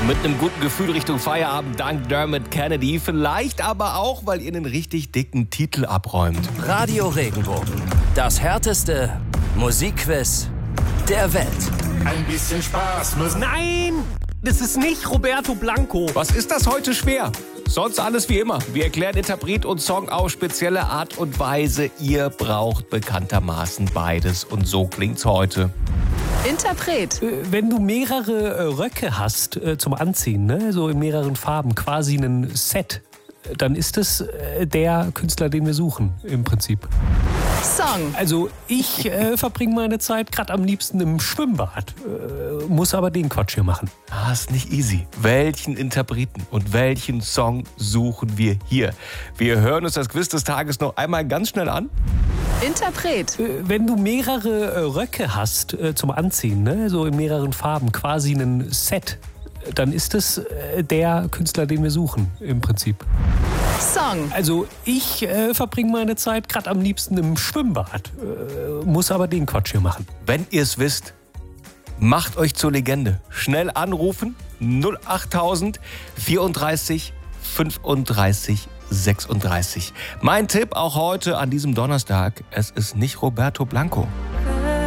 Mit einem guten Gefühl Richtung Feierabend dank Dermot Kennedy. Vielleicht aber auch, weil ihr einen richtig dicken Titel abräumt. Radio Regenbogen. Das härteste Musikquiz der Welt. Ein bisschen Spaß muss. Nein, das ist nicht Roberto Blanco. Was ist das heute schwer? Sonst alles wie immer. Wir erklären Interpret und Song auf spezielle Art und Weise. Ihr braucht bekanntermaßen beides. Und so klingt's heute. Interpret. Wenn du mehrere Röcke hast zum Anziehen, ne? So in mehreren Farben, quasi ein Set, dann ist es der Künstler, den wir suchen, im Prinzip. Song. Also ich verbringe meine Zeit gerade am liebsten im Schwimmbad, muss aber den Quatsch hier machen. Ist nicht easy. Welchen Interpreten und welchen Song suchen wir hier? Wir hören uns das Quiz des Tages noch einmal ganz schnell an. Interpret. Wenn du mehrere Röcke hast zum Anziehen, ne? So in mehreren Farben, quasi ein Set, dann ist es der Künstler, den wir suchen, im Prinzip. Song. Also ich verbringe meine Zeit gerade am liebsten im Schwimmbad, muss aber den Quatsch hier machen. Wenn ihr es wisst, macht euch zur Legende. Schnell anrufen 08000 34 35 36. Mein Tipp auch heute an diesem Donnerstag, es ist nicht Roberto Blanco.